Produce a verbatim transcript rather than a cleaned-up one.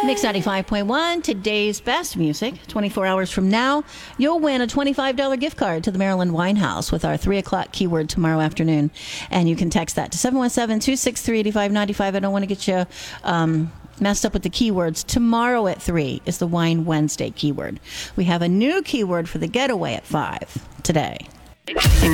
Mix ninety-five point one, today's best music. twenty-four hours from now, you'll win a twenty-five dollars gift card to the Maryland Wine House with our three o'clock keyword tomorrow afternoon. And you can text that to seven one seven, two six three, eight five nine five. I don't want to get you um, messed up with the keywords. Tomorrow at three is the Wine Wednesday keyword. We have a new keyword for the getaway at five today.